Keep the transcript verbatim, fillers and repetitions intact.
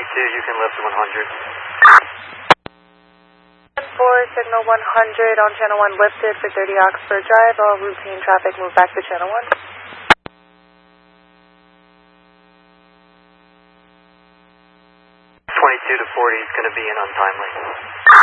twenty-two, you can lift to one hundred. four, signal one hundred on channel one lifted for thirty Oxford Drive. All routine traffic move back to channel one. twenty-two to forty is going to be an untimely.